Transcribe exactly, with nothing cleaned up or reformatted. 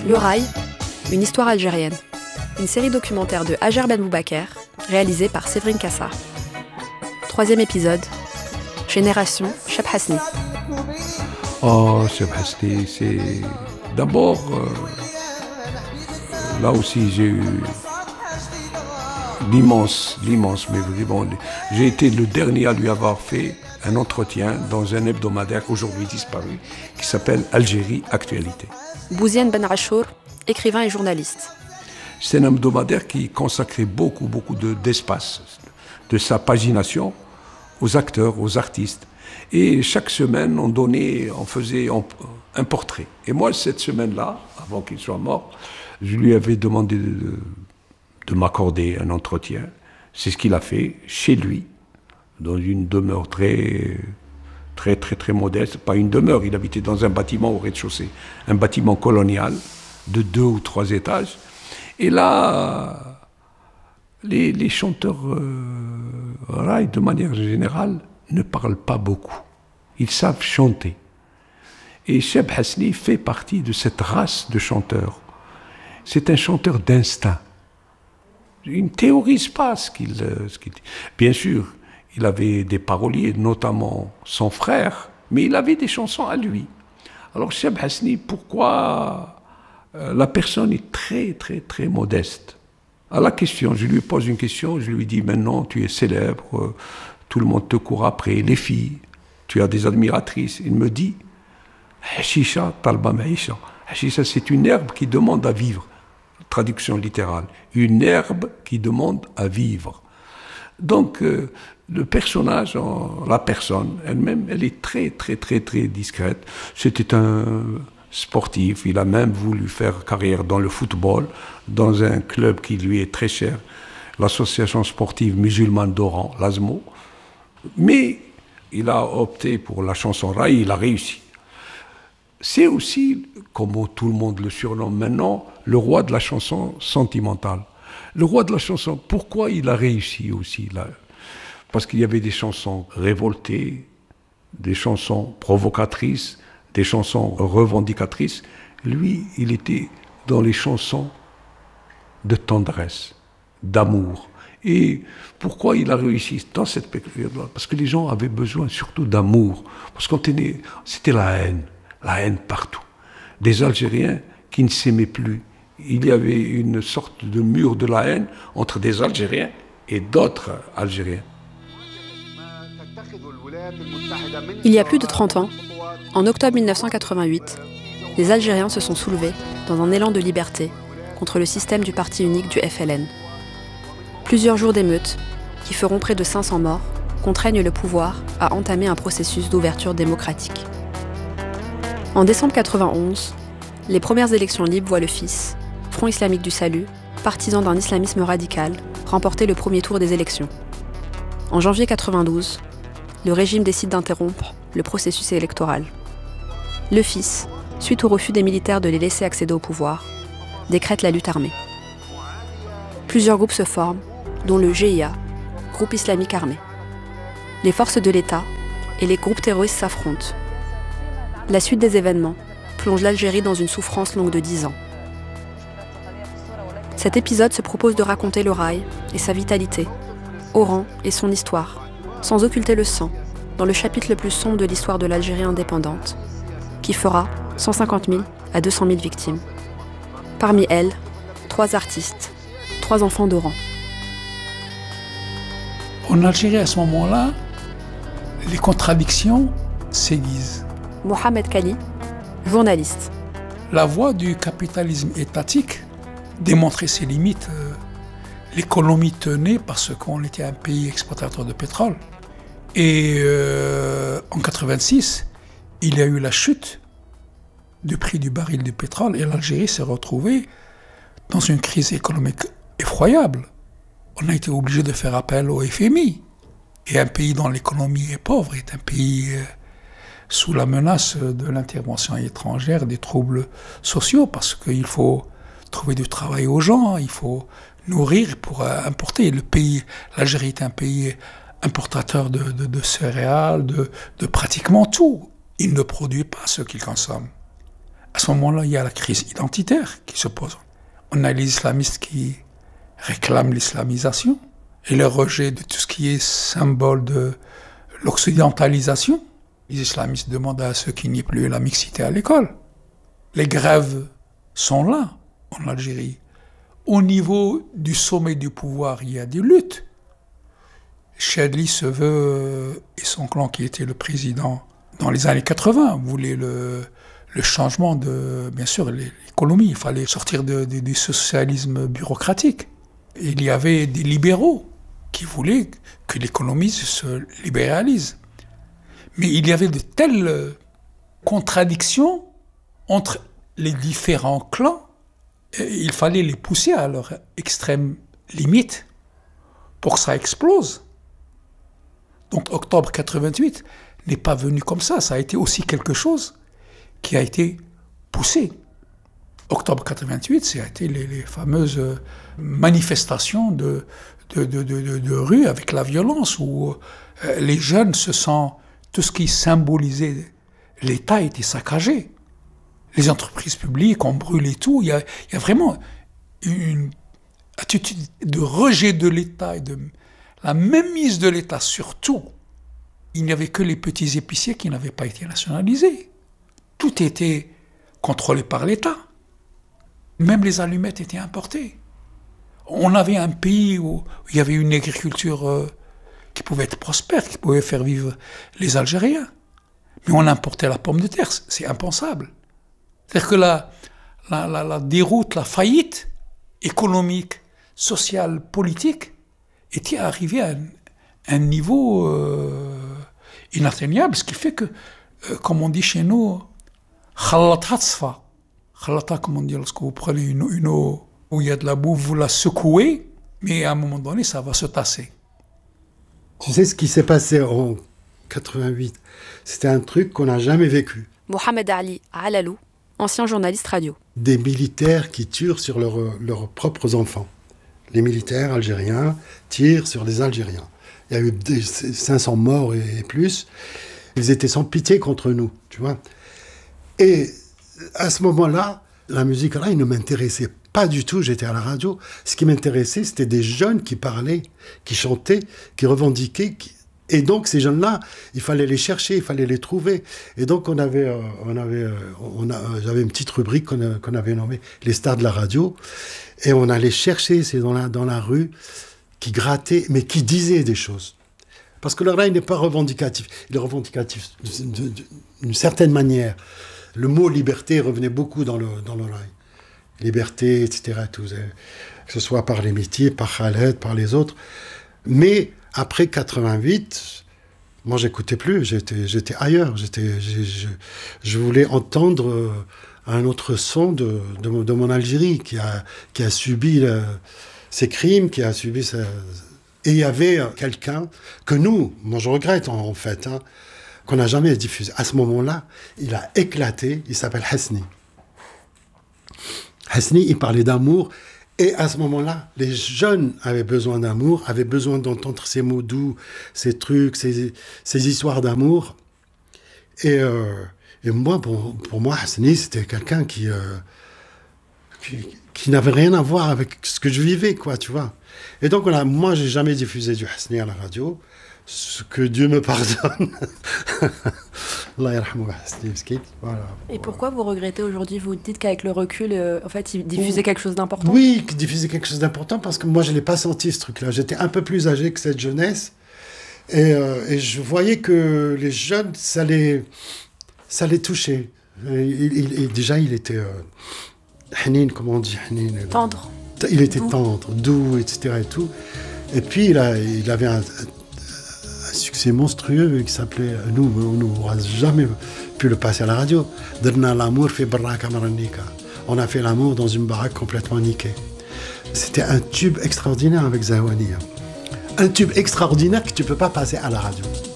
Le Rail, une histoire algérienne. Une série documentaire de Hajer Ben Boubaker, réalisée par Séverine Kassar. Troisième épisode, Génération Cheb Hasni. Oh, Cheb Hasni, c'est... D'abord, euh, là aussi j'ai eu l'immense, l'immense, mais vraiment, j'ai été le dernier à lui avoir fait un entretien dans un hebdomadaire aujourd'hui disparu qui s'appelle Algérie Actualité. Bouziane Ben Achour, écrivain et journaliste. C'est un hebdomadaire qui consacrait beaucoup, beaucoup de, d'espace, de sa pagination aux acteurs, aux artistes. Et chaque semaine, on donnait, on faisait un portrait. Et moi, cette semaine-là, avant qu'il soit mort, je lui avais demandé de, de m'accorder un entretien. C'est ce qu'il a fait chez lui, dans une demeure très, très, très, très modeste. Pas une demeure, il habitait dans un bâtiment au rez-de-chaussée, un bâtiment colonial de deux ou trois étages. Et là, les, les chanteurs euh, raï, de manière générale, ne parlent pas beaucoup. Ils savent chanter. Et Cheb Hasni fait partie de cette race de chanteurs. C'est un chanteur d'instinct. Il ne théorise pas ce qu'il, ce qu'il dit. Bien sûr, il avait des paroliers, notamment son frère, mais il avait des chansons à lui. Alors Cheb Hasni, pourquoi euh, la personne est très, très, très modeste. À la question, je lui pose une question, je lui dis, maintenant tu es célèbre, euh, tout le monde te court après, les filles, tu as des admiratrices. Il me dit, Hashisha talba maïcha. Hashisha, c'est une herbe qui demande à vivre. Traduction littérale. Une herbe qui demande à vivre. Donc, euh, le personnage, la personne elle-même, elle est très, très, très, très discrète. C'était un sportif. Il a même voulu faire carrière dans le football, dans un club qui lui est très cher, l'association sportive musulmane d'Oran, l'A S M O. Mais il a opté pour la chanson raï, il a réussi. C'est aussi, comme tout le monde le surnomme maintenant, le roi de la chanson sentimentale. Le roi de la chanson, pourquoi il a réussi aussi là ? Parce qu'il y avait des chansons révoltées, des chansons provocatrices, des chansons revendicatrices. Lui, il était dans les chansons de tendresse, d'amour. Et pourquoi il a réussi dans cette période-là ? Parce que les gens avaient besoin surtout d'amour. Parce qu'on tenait, c'était la haine, la haine partout. Des Algériens qui ne s'aimaient plus. Il y avait une sorte de mur de la haine entre des Algériens et d'autres Algériens. Il y a plus de trente ans, en octobre mille neuf cent quatre-vingt-huit, les Algériens se sont soulevés dans un élan de liberté contre le système du parti unique du F L N. Plusieurs jours d'émeutes, qui feront près de cinq cents morts, contraignent le pouvoir à entamer un processus d'ouverture démocratique. En décembre quatre-vingt-onze, les premières élections libres voient le F I S, Front islamique du salut, partisan d'un islamisme radical, remporter le premier tour des élections. En janvier quatre-vingt-douze, le régime décide d'interrompre le processus électoral. Le F I S, suite au refus des militaires de les laisser accéder au pouvoir, décrète la lutte armée. Plusieurs groupes se forment, dont le G I A, groupe islamique armé. Les forces de l'État et les groupes terroristes s'affrontent. La suite des événements plonge l'Algérie dans une souffrance longue de dix ans. Cet épisode se propose de raconter le raï et sa vitalité, Oran et son histoire, sans occulter le sang, dans le chapitre le plus sombre de l'histoire de l'Algérie indépendante, qui fera cent cinquante mille à deux cent mille victimes. Parmi elles, trois artistes, trois enfants d'Oran. En Algérie, à ce moment-là, les contradictions s'aiguisent. Mohamed Kali, journaliste. La voie du capitalisme étatique démontrait ses limites. L'économie tenait parce qu'on était un pays exportateur de pétrole. Et euh, en quatre-vingt-six, il y a eu la chute du prix du baril de pétrole et l'Algérie s'est retrouvée dans une crise économique effroyable. On a été obligé de faire appel au F M I. Et un pays dont l'économie est pauvre est un pays euh, sous la menace de l'intervention étrangère, des troubles sociaux, parce qu'il faut trouver du travail aux gens, il faut nourrir pour euh, importer. Le pays, l'Algérie est un pays importateur de, de, de céréales, de, de pratiquement tout. Il ne produit pas ce qu'il consomme. À ce moment-là, il y a la crise identitaire qui se pose. On a les islamistes qui réclament l'islamisation et le rejet de tout ce qui est symbole de l'occidentalisation. Les islamistes demandent à ceux qu'il n'y ait plus la mixité à l'école. Les grèves sont là, en Algérie. Au niveau du sommet du pouvoir, il y a des luttes. Chadli se veut, et son clan qui était le président dans les années quatre-vingts, voulait le, le changement de, bien sûr, l'économie. Il fallait sortir de, de, du socialisme bureaucratique. Il y avait des libéraux qui voulaient que l'économie se libéralise. Mais il y avait de telles contradictions entre les différents clans, et il fallait les pousser à leur extrême limite pour que ça explose. Donc octobre quatre-vingt-huit n'est pas venu comme ça, ça a été aussi quelque chose qui a été poussé. Octobre quatre-vingt-huit, ça a été les, les fameuses manifestations de, de, de, de, de rue avec la violence, où euh, les jeunes se sentent, tout ce qui symbolisait l'État était saccagé. Les entreprises publiques ont brûlé tout. Il y a, il y a vraiment une attitude de rejet de l'État et de la mainmise de l'État sur tout. Il n'y avait que les petits épiciers qui n'avaient pas été nationalisés. Tout était contrôlé par l'État. Même les allumettes étaient importées. On avait un pays où il y avait une agriculture euh, qui pouvait être prospère, qui pouvait faire vivre les Algériens. Mais on importait la pomme de terre, c'est impensable. C'est-à-dire que la, la, la, la déroute, la faillite économique, sociale, politique était arrivée à un, un niveau euh, inatteignable, ce qui fait que, euh, comme on dit chez nous, khalata tsfa. Khalata, comme on dit, lorsque vous prenez une, une eau où il y a de la boue, vous la secouez, mais à un moment donné, ça va se tasser. Tu sais ce qui s'est passé en quatre-vingt-huit? C'était un truc qu'on n'a jamais vécu. Mohamed Ali Alalou, ancien journaliste radio. Des militaires qui tirent sur leurs, leurs propres enfants. Les militaires algériens tirent sur les Algériens. Il y a eu des cinq cents morts et plus. Ils étaient sans pitié contre nous, tu vois. Et à ce moment-là, la musique, là, il ne m'intéressait pas du tout. J'étais à la radio. Ce qui m'intéressait, c'était des jeunes qui parlaient, qui chantaient, qui revendiquaient. Qui... Et donc, ces jeunes-là, il fallait les chercher, il fallait les trouver. Et donc, on avait, euh, on avait, euh, on a, j'avais une petite rubrique qu'on, a, qu'on avait nommée « Les stars de la radio ». Et on allait chercher, c'est dans la, dans la rue, qui grattaient, mais qui disaient des choses. Parce que leur là, il n'est pas revendicatif. Il est revendicatif d'une certaine manière. Le mot « liberté » revenait beaucoup dans le dans l'oreille. Liberté, et cetera. Tout, que ce soit par les métiers, par Khaled, par les autres. Mais après quatre-vingt-huit, moi, j'écoutais plus. J'étais, j'étais ailleurs. J'étais, je, je, je voulais entendre un autre son de, de, de mon Algérie qui a, qui a subi le, ses crimes, qui a subi sa... Et il y avait quelqu'un que nous, moi je regrette en, en fait, hein, qu'on n'a jamais diffusé. À ce moment-là, il a éclaté, il s'appelle Hasni. Hasni, il parlait d'amour, et à ce moment-là, les jeunes avaient besoin d'amour, avaient besoin d'entendre ces mots doux, ces trucs, ces, ces histoires d'amour. Et, euh, et moi, pour, pour moi, Hasni, c'était quelqu'un qui, euh, qui, qui n'avait rien à voir avec ce que je vivais, quoi, tu vois. Et donc, voilà, moi, j'ai jamais diffusé du Hasni à la radio. Ce que Dieu me pardonne. Allah yarhamou Hasni Meskin. Voilà. Et pourquoi vous regrettez aujourd'hui? Vous dites qu'avec le recul, euh, en fait, il diffusait quelque chose d'important? Oui, il diffusait quelque chose d'important parce que moi, je ne l'ai pas senti, ce truc-là. J'étais un peu plus âgé que cette jeunesse. Et, euh, et je voyais que les jeunes, ça les, ça les touchait. Et, il, il, déjà, il était... Euh, hanin, comment on dit hanin? Tendre. Il était doux. tendre, doux, et cetera. Et, tout. Et puis, il, a, il avait un... un succès monstrueux qui s'appelait, nous, on n'aura jamais pu le passer à la radio. On a fait l'amour dans une baraque complètement niquée. C'était un tube extraordinaire avec Zahwani. Un tube extraordinaire que tu ne peux pas passer à la radio.